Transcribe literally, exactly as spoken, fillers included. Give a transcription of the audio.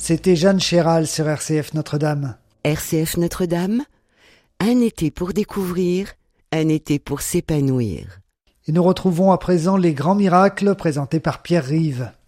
C'était Jeanne Chéral sur R C F Notre-Dame. R C F Notre-Dame, un été pour découvrir, un été pour s'épanouir. Et nous retrouvons à présent les grands miracles présentés par Pierre Rive.